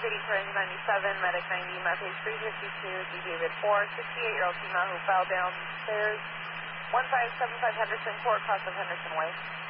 treating forensic 97, medic 90, my page 352, D. David 4, 68-year-old female who fell downstairs, 1575 Henderson Court, cross of Henderson Way.